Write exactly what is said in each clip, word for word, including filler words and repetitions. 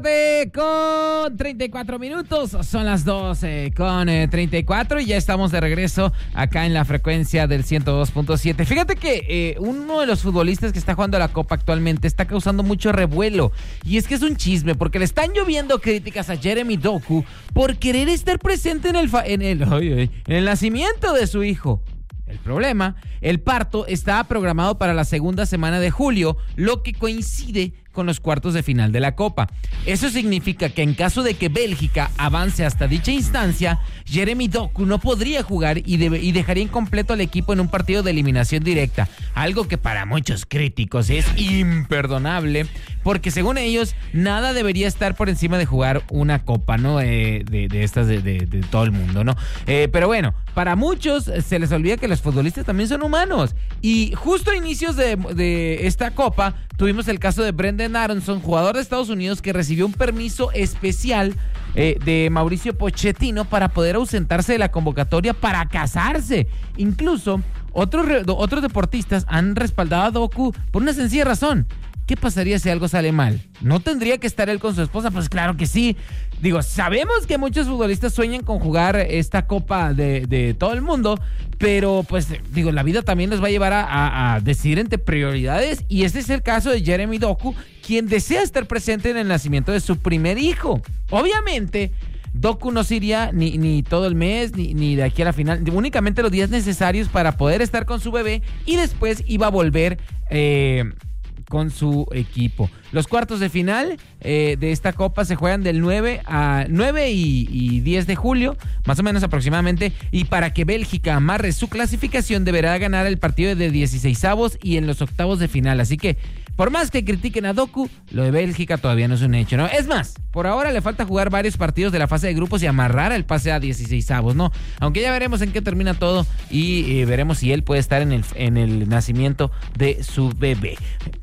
Con treinta y cuatro minutos, son las doce con eh, treinta y cuatro y ya estamos de regreso acá en la frecuencia del ciento dos punto siete. Fíjate que eh, uno de los futbolistas que está jugando la Copa actualmente está causando mucho revuelo, y es que es un chisme porque le están lloviendo críticas a Jeremy Doku por querer estar presente en el, fa- en el, ay, ay, en el nacimiento de su hijo. El problema, el parto estaba programado para la segunda semana de julio, lo que coincide con los cuartos de final de la Copa. Eso significa que en caso de que Bélgica avance hasta dicha instancia, Jeremy Doku no podría jugar y, debe, y dejaría incompleto al equipo en un partido de eliminación directa, algo que para muchos críticos es imperdonable, porque según ellos, nada debería estar por encima de jugar una Copa, ¿no? Eh, de, de estas de, de, de todo el mundo, ¿no? Eh, pero bueno, para muchos se les olvida que los futbolistas también son humanos, y justo a inicios de, de esta Copa tuvimos el caso de Brendan Aronson, jugador de Estados Unidos, que recibió un permiso especial eh, de Mauricio Pochettino para poder ausentarse de la convocatoria para casarse. Incluso otros, otros deportistas han respaldado a Doku por una sencilla razón. ¿Qué pasaría si algo sale mal? ¿No tendría que estar él con su esposa? Pues claro que sí. Digo, sabemos que muchos futbolistas sueñan con jugar esta Copa de, de todo el mundo, pero pues digo, la vida también les va a llevar a, a, a decidir entre prioridades, y este es el caso de Jeremy Doku, quien desea estar presente en el nacimiento de su primer hijo. Obviamente, Doku no se iría ni, ni todo el mes, ni, ni de aquí a la final, únicamente los días necesarios para poder estar con su bebé, y después iba a volver eh, con su equipo. Los cuartos de final eh, de esta Copa se juegan del nueve a nueve y, y diez de julio, más o menos aproximadamente, y para que Bélgica amarre su clasificación deberá ganar el partido de dieciseisavos y en los octavos de final. Así que, por más que critiquen a Doku, lo de Bélgica todavía no es un hecho, ¿no? Es más, por ahora le falta jugar varios partidos de la fase de grupos y amarrar el pase a dieciseisavos, ¿no? Aunque ya veremos en qué termina todo, y eh, veremos si él puede estar en el, en el nacimiento de su bebé.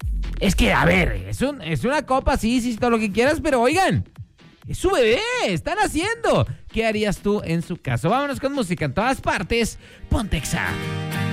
Es que, a ver, es, un, es una Copa, sí, sí, todo lo que quieras, pero oigan, es su bebé, están haciendo. ¿Qué harías tú en su caso? Vámonos con música en todas partes. Ponte Exa.